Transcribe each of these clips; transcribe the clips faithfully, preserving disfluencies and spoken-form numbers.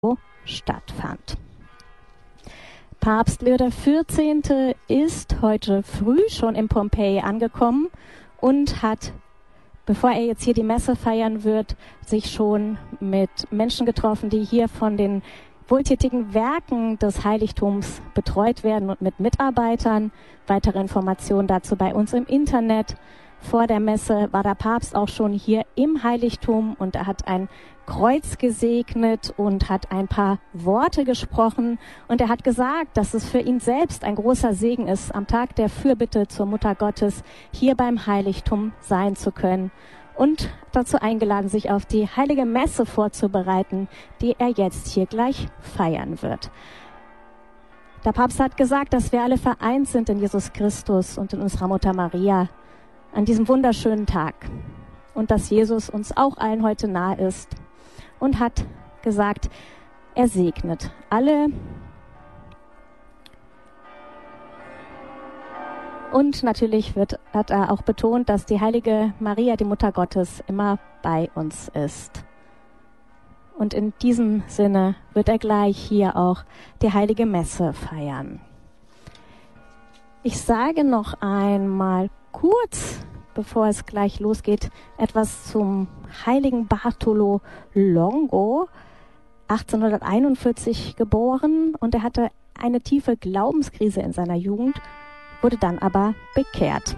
stattfand. Papst Leo der vierzehnte ist heute früh schon in Pompeji angekommen und hat, bevor er jetzt hier die Messe feiern wird, sich schon mit Menschen getroffen, die hier von den wohltätigen Werken des Heiligtums betreut werden und mit Mitarbeitern. Weitere Informationen dazu bei uns im Internet. Vor der Messe war der Papst auch schon hier im Heiligtum und er hat ein Kreuz gesegnet und hat ein paar Worte gesprochen. Und er hat gesagt, dass es für ihn selbst ein großer Segen ist, am Tag der Fürbitte zur Mutter Gottes hier beim Heiligtum sein zu können. Und dazu eingeladen, sich auf die heilige Messe vorzubereiten, die er jetzt hier gleich feiern wird. Der Papst hat gesagt, dass wir alle vereint sind in Jesus Christus und in unserer Mutter Maria an diesem wunderschönen Tag. Und dass Jesus uns auch allen heute nahe ist. Und hat gesagt, er segnet alle. Und natürlich wird, hat er auch betont, dass die heilige Maria, die Mutter Gottes, immer bei uns ist. Und in diesem Sinne wird er gleich hier auch die heilige Messe feiern. Ich sage noch einmal kurz, bevor es gleich losgeht, etwas zum heiligen Bartolo Longo, achtzehnhunderteinundvierzig geboren, und er hatte eine tiefe Glaubenskrise in seiner Jugend, wurde dann aber bekehrt.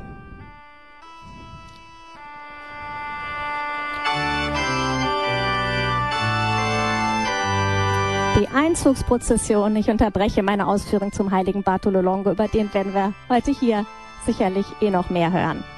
Die Einzugsprozession, ich unterbreche meine Ausführung zum heiligen Bartolo Longo, über den werden wir heute hier sicherlich eh noch mehr hören.